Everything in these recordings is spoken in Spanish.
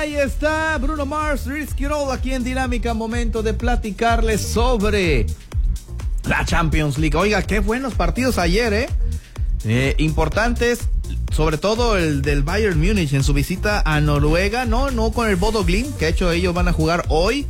Ahí está Bruno Mars, Risky Roll, aquí en Dinámica. Momento de platicarles sobre la Champions League. Oiga, qué buenos partidos ayer, importantes, sobre todo el del Bayern Múnich en su visita a Noruega, no con el Bodo Glimt, que de hecho ellos van a jugar hoy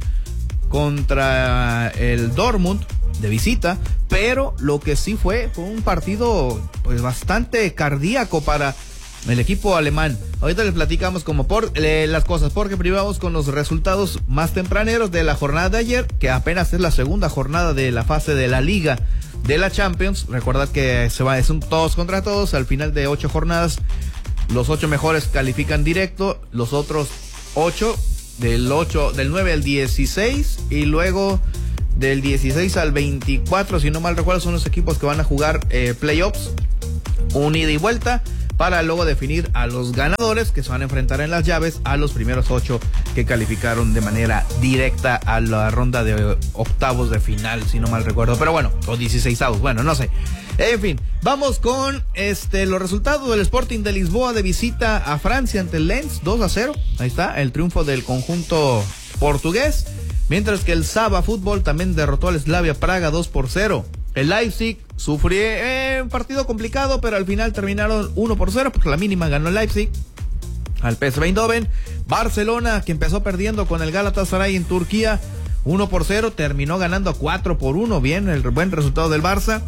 contra el Dortmund de visita, pero lo que sí fue un partido pues bastante cardíaco para el equipo alemán. Ahorita les platicamos como las cosas, porque primero vamos con los resultados más tempraneros de la jornada de ayer, que apenas es la segunda jornada de la fase de la Liga de la Champions. Recordad que es un todos contra todos. Al final de 8 jornadas, los 8 mejores califican directo, los otros 8 del 9 al 16 y luego del 16 al 24, si no mal recuerdo, son los equipos que van a jugar playoffs, un ida y vuelta, para luego definir a los ganadores que se van a enfrentar en las llaves a los primeros 8 que calificaron de manera directa a la ronda de octavos de final, si no mal recuerdo, pero bueno, o 16avos, bueno, no sé. En fin, vamos con los resultados del Sporting de Lisboa de visita a Francia ante el Lens, 2-0, ahí está, el triunfo del conjunto portugués, mientras que el Saba Fútbol también derrotó al Slavia Praga 2-0. El Leipzig sufrió un partido complicado, pero al final terminaron 1-0, porque la mínima ganó el Leipzig al PSV Eindhoven. Barcelona, que empezó perdiendo con el Galatasaray en Turquía, 1-0, terminó ganando 4-1, bien, el buen resultado del Barça.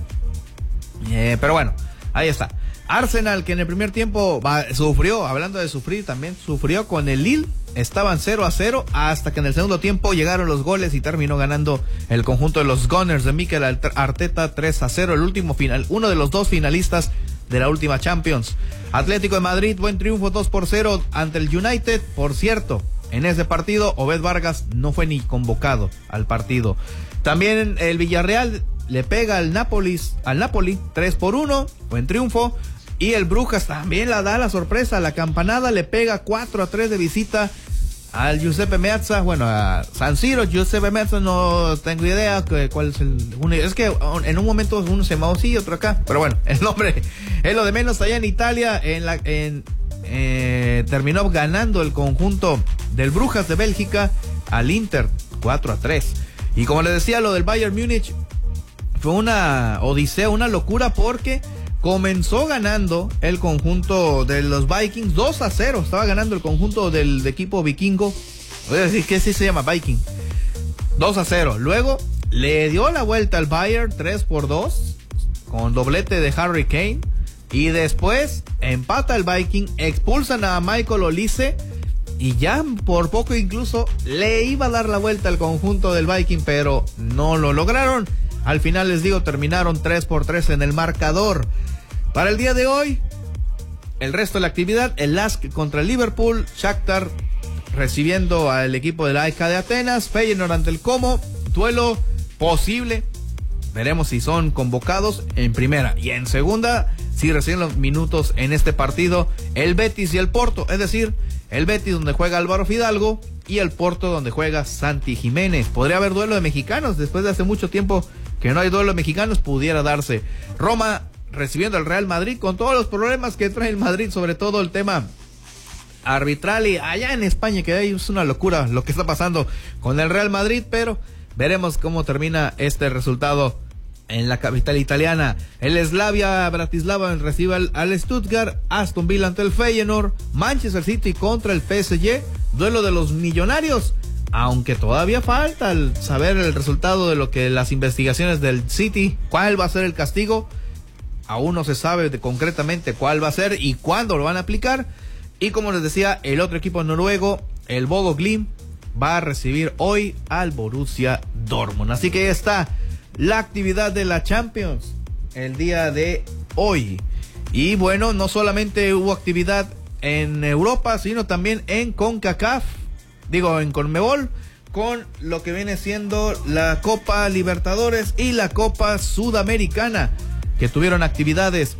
Pero bueno, ahí está. Arsenal, que en el primer tiempo sufrió, hablando de sufrir también, sufrió con el Lille, estaban 0-0, hasta que en el segundo tiempo llegaron los goles y terminó ganando el conjunto de los Gunners de Mikel Arteta 3-0, el último final, uno de los 2 finalistas de la última Champions. Atlético de Madrid, buen triunfo 2-0 ante el United. Por cierto, en ese partido Obed Vargas no fue ni convocado al partido. También el Villarreal le pega al Napoli 3-1, buen triunfo. Y el Brujas también la da la sorpresa, la campanada, le pega 4-3 de visita al Giuseppe Meazza, bueno, a San Siro. Giuseppe Meazza no tengo idea cuál es es que en un momento uno se llamaba así y otro acá, pero bueno, el nombre es lo de menos. Allá en Italia, terminó ganando el conjunto del Brujas de Bélgica al Inter 4-3. Y como les decía, lo del Bayern Múnich fue una odisea, una locura, porque comenzó ganando el conjunto de los Vikings 2-0. Estaba ganando el conjunto del equipo vikingo. Voy a decir que sí se llama Viking. 2-0. Luego le dio la vuelta al Bayern 3-2 con doblete de Harry Kane. Y después empata el Viking. Expulsan a Michael Olise. Y ya por poco incluso le iba a dar la vuelta al conjunto del Viking, pero no lo lograron. Al final, les digo, terminaron 3-3 en el marcador. Para el día de hoy, el resto de la actividad, el LASK contra el Liverpool, Shakhtar recibiendo al equipo de la AEK de Atenas, Feyenoord ante el Como, duelo posible. Veremos si son convocados en primera y en segunda, si reciben los minutos en este partido, el Betis y el Porto, es decir, el Betis donde juega Álvaro Fidalgo y el Porto donde juega Santi Jiménez. Podría haber duelo de mexicanos, después de hace mucho tiempo que no hay duelo de mexicanos, pudiera darse. Roma recibiendo al Real Madrid con todos los problemas que trae el Madrid, sobre todo el tema arbitral, y allá en España, que ahí es una locura lo que está pasando con el Real Madrid, pero veremos cómo termina este resultado en la capital italiana. El Slavia Bratislava recibe al Stuttgart, Aston Villa ante el Feyenoord, Manchester City contra el PSG, duelo de los millonarios, aunque todavía falta saber el resultado de lo que las investigaciones del City, cuál va a ser el castigo. Aún no se sabe concretamente cuál va a ser y cuándo lo van a aplicar. Y como les decía, el otro equipo noruego, el Bodo Glimt, va a recibir hoy al Borussia Dortmund. Así que ahí está la actividad de la Champions el día de hoy. Y bueno, no solamente hubo actividad en Europa, sino también en CONCACAF, en CONMEBOL, con lo que viene siendo la Copa Libertadores y la Copa Sudamericana, que tuvieron actividades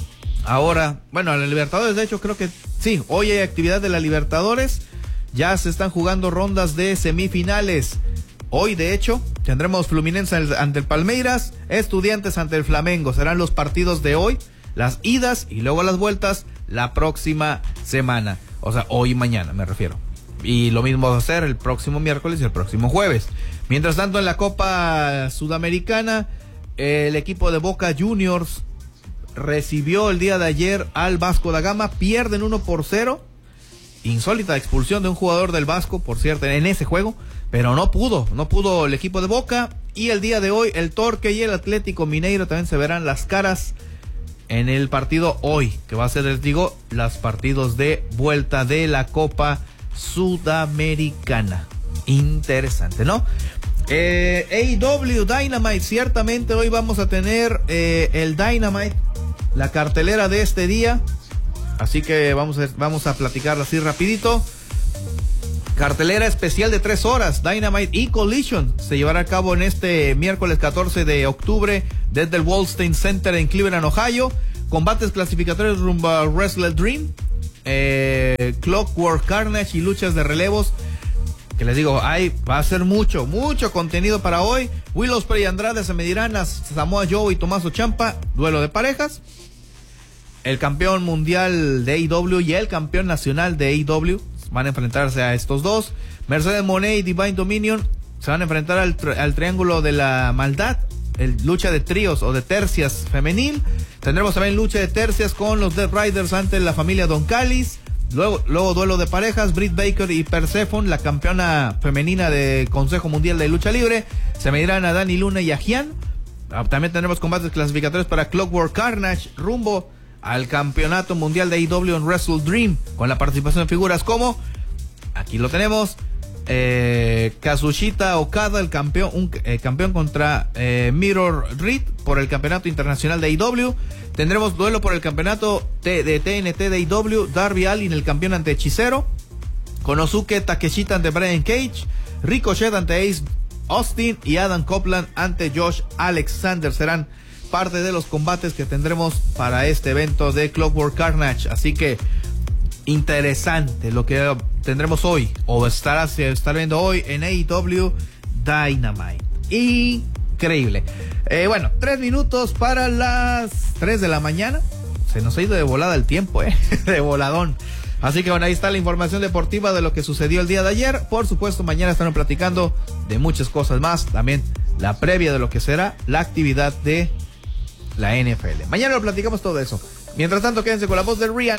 ahora. Bueno, la Libertadores, de hecho, creo que sí, hoy hay actividad de la Libertadores. Ya se están jugando rondas de semifinales. Hoy, de hecho, tendremos Fluminense ante el Palmeiras, Estudiantes ante el Flamengo. Serán los partidos de hoy, las idas y luego las vueltas la próxima semana. O sea, hoy y mañana me refiero. Y lo mismo va a ser el próximo miércoles y el próximo jueves. Mientras tanto, en la Copa Sudamericana, el equipo de Boca Juniors recibió el día de ayer al Vasco da Gama. Pierden 1-0. Insólita expulsión de un jugador del Vasco, por cierto, en ese juego. Pero no pudo el equipo de Boca. Y el día de hoy, el Torque y el Atlético Mineiro también se verán las caras en el partido hoy, que va a ser, les digo, los partidos de vuelta de la Copa Sudamericana. Interesante, ¿no? AEW Dynamite, ciertamente hoy vamos a tener el Dynamite, la cartelera de este día, así que vamos a platicarla así rapidito. Cartelera especial de 3 horas, Dynamite y Collision se llevará a cabo en este miércoles 14 de octubre desde el Wallstein Center en Cleveland, Ohio. Combates clasificatorios rumbo a Wrestle Dream, Clockwork Carnage y luchas de relevos. Que les digo, va a ser mucho contenido para hoy. Will Ospreay y Andrade se medirán a Samoa Joe y Tommaso Ciampa, duelo de parejas. El campeón mundial de AEW y el campeón nacional de AEW van a enfrentarse a estos dos. Mercedes Moné y Divine Dominion se van a enfrentar al Triángulo de la Maldad, lucha de tríos o de tercias femenil. Tendremos también lucha de tercias con los Death Riders ante la familia Don Callis. Luego duelo de parejas, Britt Baker y Persephone, la campeona femenina de Consejo Mundial de Lucha Libre, se medirán a Dani Luna y a Gian. También tendremos combates clasificatorios para Clockwork Carnage rumbo al campeonato mundial de AEW en Wrestle Dream, con la participación de figuras como, aquí lo tenemos, Kazuchika Okada, el campeón, campeón contra Mirror Reed por el campeonato internacional de AEW. Tendremos duelo por el campeonato de TNT de AEW, Darby Allin, el campeón ante Hechicero, Konosuke Takeshita ante Brian Cage, Ricochet ante Ace Austin y Adam Copeland ante Josh Alexander. Serán parte de los combates que tendremos para este evento de Clockwork Carnage. Así que interesante lo que tendremos hoy, o estar viendo hoy en AEW Dynamite. Increíble. Bueno, 3 minutos para las 3 de la mañana. Se nos ha ido de volada el tiempo, de voladón. Así que bueno, ahí está la información deportiva de lo que sucedió el día de ayer. Por supuesto, mañana estaremos platicando de muchas cosas más. También la previa de lo que será la actividad de la NFL. Mañana lo platicamos todo eso. Mientras tanto, quédense con la voz de Rihanna.